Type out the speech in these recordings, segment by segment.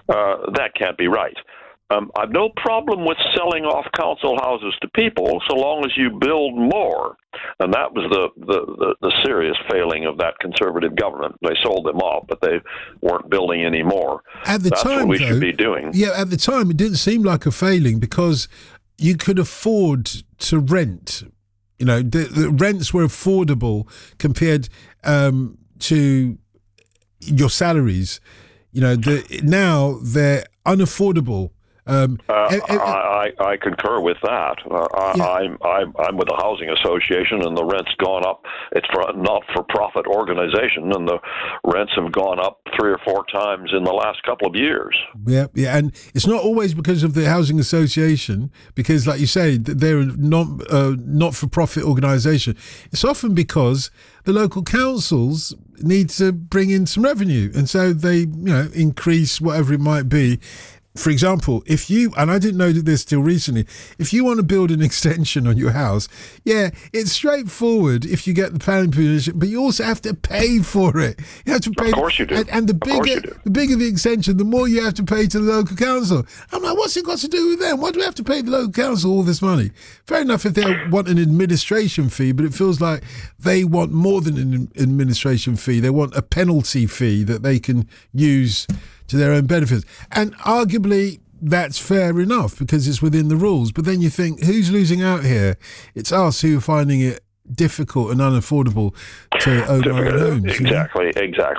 That can't be right. I've no problem with selling off council houses to people so long as you build more. And that was the serious failing of that conservative government. They sold them off, but they weren't building any more. At the That's time, what we should be doing. Yeah, at the time, it didn't seem like a failing because you could afford to rent. You know, the rents were affordable compared to your salaries. You know, now they're unaffordable. I concur with that. I'm with the housing association, and the rent's gone up. It's for a not-for-profit organization, and the rents have gone up 3 or 4 times in the last couple of years. Yeah, and it's not always because of the housing association, because, like you say, they're a not-for-profit organisation. It's often because the local councils need to bring in some revenue, and so they, increase whatever it might be. For example, if you, and I didn't know this till recently, if you want to build an extension on your house, it's straightforward if you get the planning permission, but you also have to pay for it. You have to pay. Of course you do. And the bigger the extension, the more you have to pay to the local council. I'm like, what's it got to do with them? Why do we have to pay the local council all this money? Fair enough if they want an administration fee, but it feels like they want more than an administration fee. They want a penalty fee that they can use to their own benefits. And arguably, that's fair enough because it's within the rules. But then you think, who's losing out here? It's us who are finding it difficult and unaffordable to own our own homes. Exactly.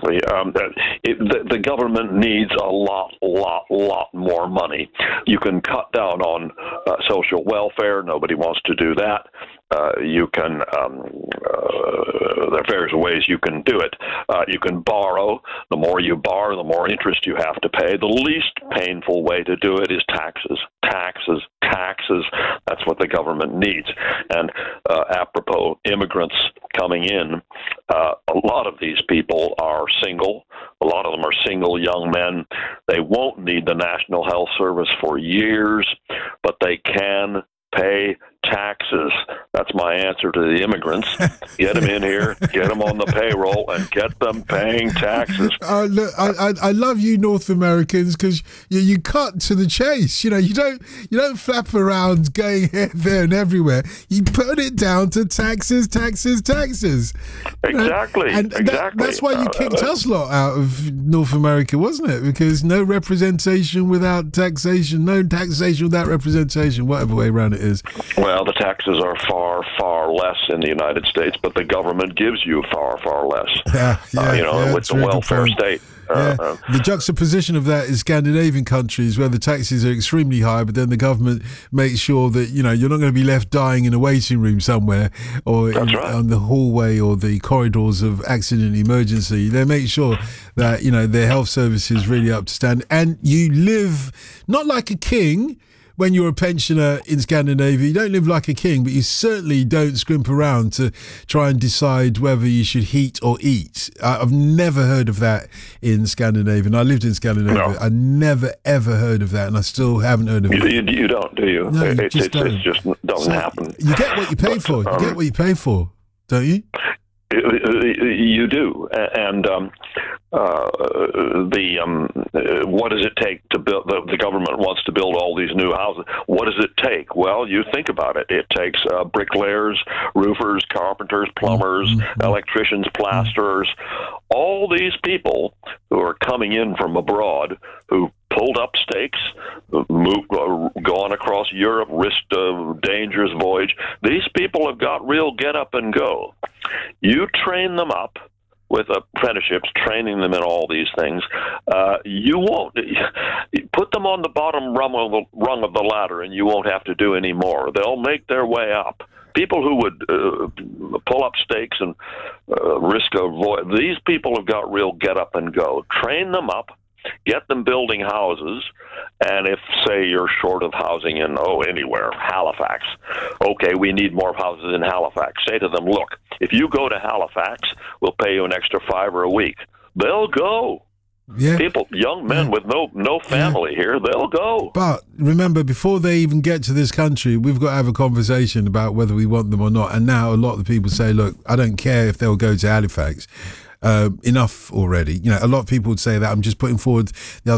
The government needs a lot more money. You can cut down on social welfare. Nobody wants to do that. You can, there are various ways you can do it. You can borrow. The more you borrow, the more interest you have to pay. The least painful way to do it is taxes. Taxes. That's what the government needs. And apropos immigrants coming in, a lot of these people are single. A lot of them are single young men. They won't need the National Health Service for years, but they can pay taxes. That's my answer to the immigrants. Get them in here, get them on the payroll, and get them paying taxes. Look, I love you North Americans because you cut to the chase. You don't flap around going here, there, and everywhere. You put it down to taxes. Exactly. That's why you kicked us lot out of North America, wasn't it? Because no representation without taxation, no taxation without representation, whatever way around it is. Well, the taxes are far, far less in the United States, but the government gives you far, far less. With the welfare state. The juxtaposition of that is Scandinavian countries where the taxes are extremely high, but then the government makes sure that you're not going to be left dying in a waiting room somewhere or on the hallway or the corridors of accident emergency. They make sure that their health service is really up to standard, and you live not like a king. When you're a pensioner in Scandinavia, you don't live like a king, but you certainly don't scrimp around to try and decide whether you should heat or eat. I've never heard of that in Scandinavia. And I lived in Scandinavia. No. I never, ever heard of that, and I still haven't heard of it. You don't, do you? No, it just doesn't happen. You get what you pay for. You get what you pay for, don't you? You do, and what does it take to build? The government wants to build all these new houses. What does it take? Well, you think about it. It takes bricklayers, roofers, carpenters, plumbers, electricians, plasterers. All these people who are coming in from abroad who pulled up stakes, gone across Europe, risked a dangerous voyage. These people have got real get up and go. You train them up with apprenticeships, training them in all these things. You won't put them on the bottom rung of the ladder, and you won't have to do any more. They'll make their way up. People who would pull up stakes and risk a voyage, these people have got real get up and go. Train them up. Get them building houses, and if, say, you're short of housing in, anywhere, Halifax, okay, we need more houses in Halifax. Say to them, look, if you go to Halifax, we'll pay you an extra $5 a week. They'll go. Yeah. People, young men with no family here, they'll go. But remember, before they even get to this country, we've got to have a conversation about whether we want them or not. And now a lot of the people say, look, I don't care if they'll go to Halifax. Enough already. A lot of people would say that. I'm just putting forward the other